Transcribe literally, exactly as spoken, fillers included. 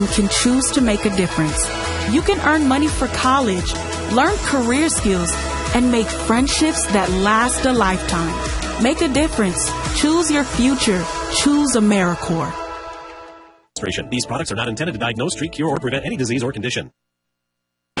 can choose to make a difference. You can earn money for college, learn career skills, and make friendships that last a lifetime. Make a difference. Choose your future. Choose AmeriCorps. These products are not intended to diagnose, treat, cure, or prevent any disease or condition.